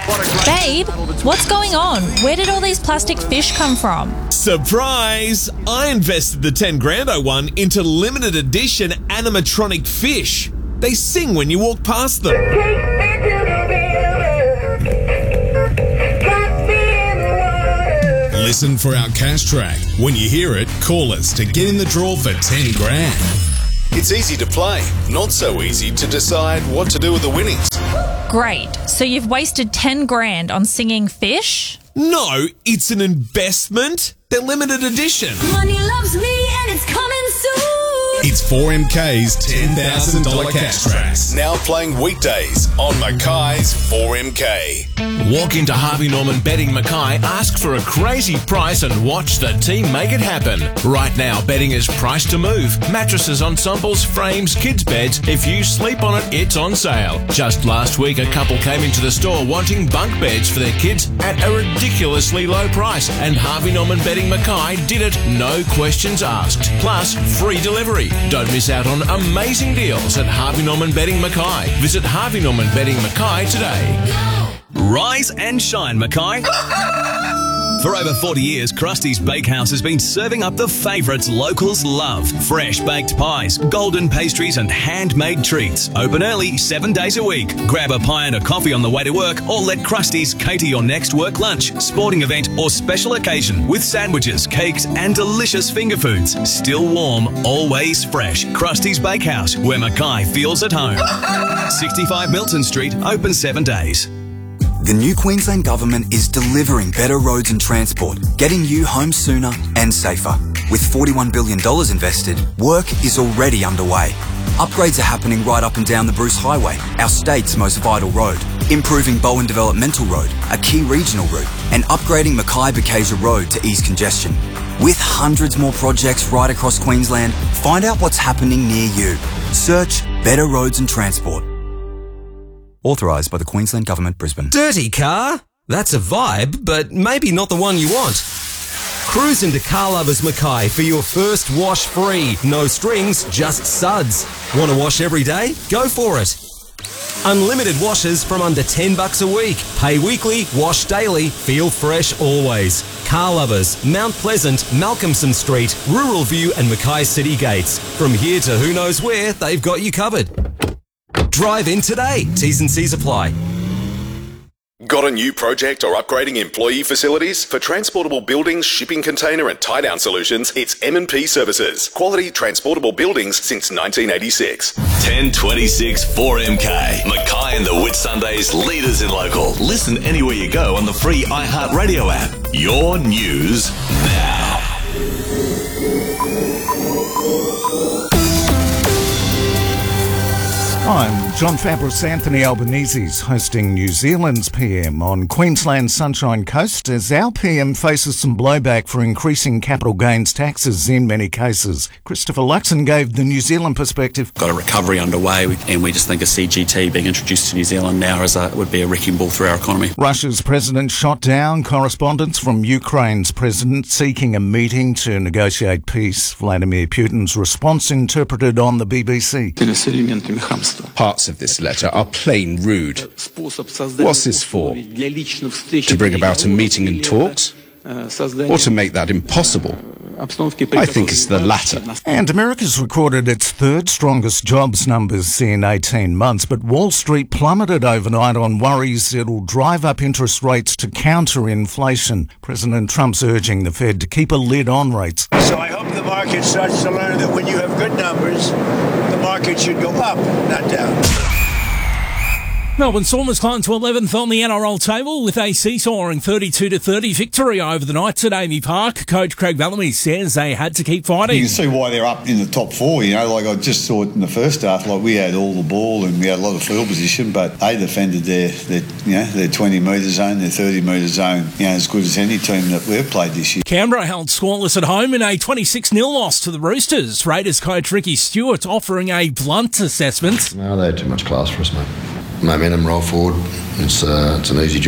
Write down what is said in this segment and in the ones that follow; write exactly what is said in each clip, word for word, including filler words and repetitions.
Babe, what's going on? Where did all these plastic fish come from? Surprise! I invested the ten grand I won into limited edition animatronic fish. They sing when you walk past them. Listen for our cash track. When you hear it, call us to get in the draw for ten grand. It's easy to play, not so easy to decide what to do with the winnings. Great. So you've wasted ten grand on singing fish? No, it's an investment. They're limited edition. Money loves me and it's coming soon. It's four M K's ten thousand dollars cash tracks. Now playing weekdays on Mackay's four M K. Walk into Harvey Norman Betting Mackay, ask for a crazy price and watch the team make it happen. Right now, betting is price to move. Mattresses, ensembles, frames, kids' beds. If you sleep on it, it's on sale. Just last week, a couple came into the store wanting bunk beds for their kids at a ridiculously low price. And Harvey Norman Betting Mackay did it, no questions asked. Plus, free delivery. Don't miss out on amazing deals at Harvey Norman Betting Mackay. Visit Harvey Norman Betting Mackay today. Rise and shine, Mackay. For over forty years, Krusty's Bakehouse has been serving up the favourites locals love. Fresh baked pies, golden pastries and handmade treats. Open early, seven days a week. Grab a pie and a coffee on the way to work or let Krusty's cater your next work lunch, sporting event or special occasion with sandwiches, cakes and delicious finger foods. Still warm, always fresh. Krusty's Bakehouse, where Mackay feels at home. sixty-five Milton Street, open seven days. The new Queensland Government is delivering better roads and transport, getting you home sooner and safer. With forty-one billion dollars invested, work is already underway. Upgrades are happening right up and down the Bruce Highway, our state's most vital road, improving Bowen Developmental Road, a key regional route, and upgrading Mackay-Bakasia Road to ease congestion. With hundreds more projects right across Queensland, find out what's happening near you. Search Better Roads and Transport. Authorised by the Queensland Government, Brisbane. Dirty car? That's a vibe, but maybe not the one you want. Cruise into Car Lovers Mackay for your first wash free. No strings, just suds. Want to wash every day? Go for it. Unlimited washes from under ten bucks a week. Pay weekly, wash daily, feel fresh always. Car Lovers, Mount Pleasant, Malcolmson Street, Rural View and Mackay City Gates. From here to who knows where, they've got you covered. Drive in today. T's and C's apply. Got a new project or upgrading employee facilities? For transportable buildings, shipping container and tie-down solutions, it's M and P Services. Quality transportable buildings since nineteen eighty-six. ten twenty-six four M K. Mackay and the Whitsundays, leaders in local. Listen anywhere you go on the free iHeartRadio app. Your news now. I'm John Fabris. Anthony Albanese's hosting New Zealand's P M on Queensland's Sunshine Coast as our P M faces some blowback for increasing capital gains taxes in many cases. Christopher Luxon gave the New Zealand perspective. Got a recovery underway and we just think a C G T being introduced to New Zealand now is a, would be a wrecking ball through our economy. Russia's president shot down correspondents from Ukraine's president seeking a meeting to negotiate peace. Vladimir Putin's response interpreted on the B B C. Parts of this letter are plain rude. What's this for? To bring about a meeting and talks? Or to make that impossible? I think it's the latter. And America's recorded its third strongest jobs numbers in eighteen months, but Wall Street plummeted overnight on worries it'll drive up interest rates to counter inflation. President Trump's urging the Fed to keep a lid on rates. So I hope the market starts to learn that when you have good numbers, the market should go up, not down. Melbourne Stormers climbed to eleventh on the N R L table with a seesawing thirty-two to thirty victory over the Knights at Amy Park. Coach Craig Bellamy says they had to keep fighting. You can see why they're up in the top four, you know, like I just saw it in the first half, like we had all the ball and we had a lot of field position, but they defended their, their you know, their twenty metre zone, their thirty metre zone, you know, as good as any team that we've played this year. Canberra held scoreless at home in a twenty-six nil loss to the Roosters. Raiders coach Ricky Stewart offering a blunt assessment. No, they had too much class for us, mate. Momentum, roll forward. It's uh, it's an easy job.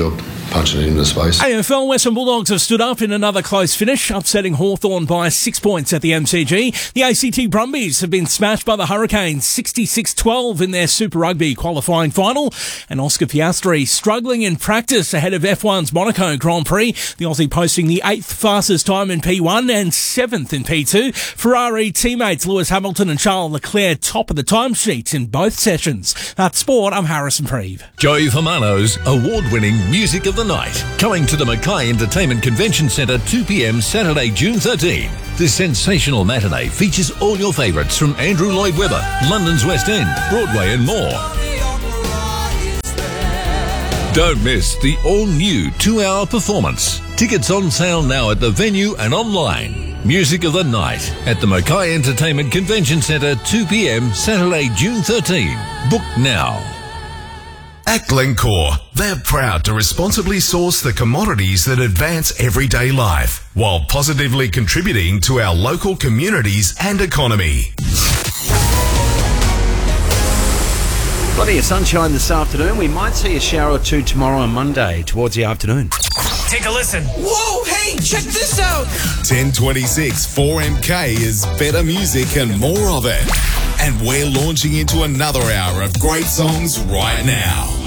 punching it into space. A F L Western Bulldogs have stood up in another close finish, upsetting Hawthorn by six points at the M C G. The A C T Brumbies have been smashed by the Hurricanes sixty-six twelve in their Super Rugby qualifying final. And Oscar Piastri struggling in practice ahead of F one's Monaco Grand Prix. The Aussie posting the eighth fastest time in P one and seventh in P two. Ferrari teammates Lewis Hamilton and Charles Leclerc top of the timesheets in both sessions. That's sport. I'm Harrison Preeve. Joey Famano's award-winning Music of the Night, coming to the Mackay Entertainment Convention Centre two p.m. Saturday, June thirteenth. This sensational matinee features all your favourites from Andrew Lloyd Webber, London's West End, Broadway and more. Don't miss the all-new two-hour performance. Tickets on sale now at the venue and online. Music of the Night at the Mackay Entertainment Convention Centre two p.m. Saturday, June thirteenth. Book now. At Glencore, they're proud to responsibly source the commodities that advance everyday life while positively contributing to our local communities and economy. Plenty of sunshine this afternoon. We might see a shower or two tomorrow and Monday towards the afternoon. Take a listen. Whoa, hey, check this out. ten twenty-six four M K is better music and more of it. And we're launching into another hour of great songs right now.